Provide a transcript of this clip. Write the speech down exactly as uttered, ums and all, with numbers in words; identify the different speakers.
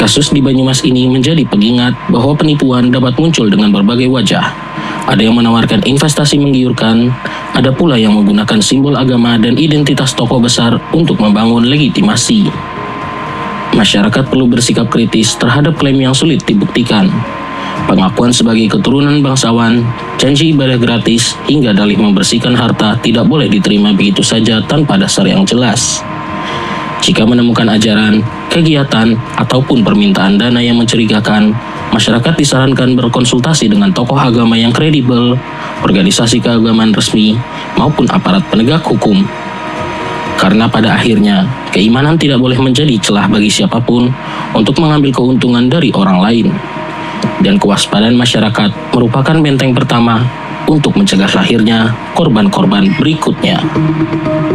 Speaker 1: Kasus di Banyumas ini menjadi pengingat bahwa penipuan dapat muncul dengan berbagai wajah. Ada yang menawarkan investasi menggiurkan, ada pula yang menggunakan simbol agama dan identitas tokoh besar untuk membangun legitimasi. Masyarakat perlu bersikap kritis terhadap klaim yang sulit dibuktikan. Pengakuan sebagai keturunan bangsawan, janji ibadah gratis, hingga dalih membersihkan harta tidak boleh diterima begitu saja tanpa dasar yang jelas. Jika menemukan ajaran, kegiatan, ataupun permintaan dana yang mencurigakan, masyarakat disarankan berkonsultasi dengan tokoh agama yang kredibel, organisasi keagamaan resmi, maupun aparat penegak hukum. Karena pada akhirnya, keimanan tidak boleh menjadi celah bagi siapapun untuk mengambil keuntungan dari orang lain. Dan kewaspadaan masyarakat merupakan benteng pertama untuk mencegah lahirnya korban-korban berikutnya.